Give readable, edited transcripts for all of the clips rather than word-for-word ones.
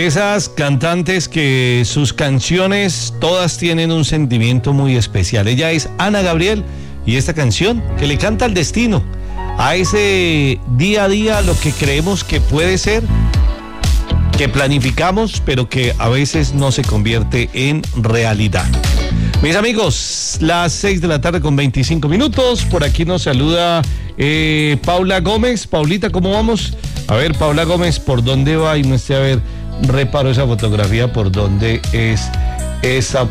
Esas cantantes que sus canciones todas tienen un sentimiento muy especial. Ella es Ana Gabriel y esta canción que le canta al destino, a ese día a día, lo que creemos que puede ser, que planificamos, pero que a veces no se convierte en realidad. Mis amigos, las 6 de la tarde con 25 minutos. Por aquí nos saluda Paula Gómez. Paulita, ¿cómo vamos? A ver, Paula Gómez, ¿por dónde va? Y no sé, a ver, reparo esa fotografía, ¿por dónde es esa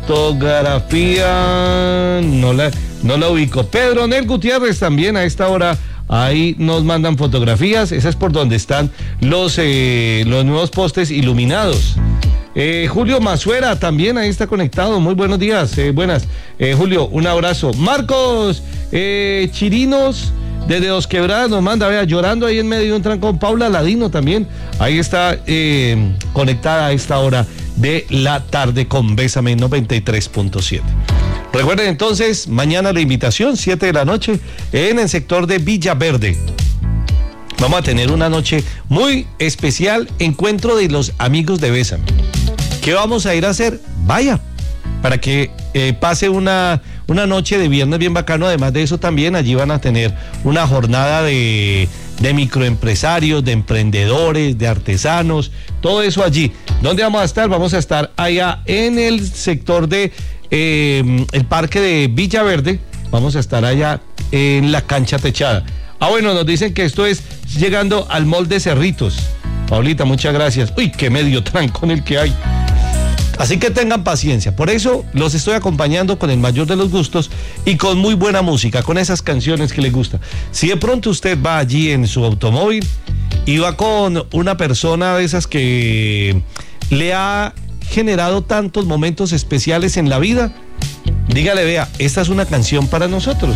fotografía? No la ubico. Pedro Nel Gutiérrez también a esta hora. Ahí nos mandan fotografías. Esa es por donde están los nuevos postes iluminados. Julio Mazuera también ahí está conectado. Muy buenos días. Buenas. Julio, un abrazo. Marcos Chirinos desde Dos Quebradas nos manda, vea, llorando ahí en medio de un trancón. Paula Ladino también. Ahí está conectada a esta hora de la tarde con Bésame 93.7. Recuerden entonces, mañana la invitación, 7 de la noche, en el sector de Villaverde. Vamos a tener una noche muy especial, encuentro de los amigos de Bésame. ¿Qué vamos a ir a hacer? Vaya, para que pase una noche de viernes bien bacano. Además de eso, también allí van a tener una jornada de microempresarios, de emprendedores, de artesanos, todo eso allí. ¿Dónde vamos a estar? Vamos a estar allá en el sector de el parque de Villaverde. Vamos a estar allá en la cancha techada. Bueno, nos dicen que esto es llegando al mall de Cerritos. Paulita, muchas gracias. Uy, qué medio trancón el que hay. Así que tengan paciencia. Por eso los estoy acompañando con el mayor de los gustos y con muy buena música, con esas canciones que les gusta. Si de pronto usted va allí en su automóvil y va con una persona de esas que le ha generado tantos momentos especiales en la vida, dígale, vea, esta es una canción para nosotros.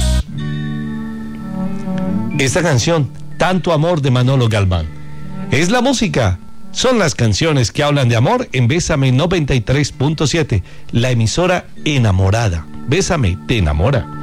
Esta canción, Tanto Amor, de Manolo Galván. Es la música, son las canciones que hablan de amor en Bésame 93.7, la emisora enamorada. Bésame, te enamora.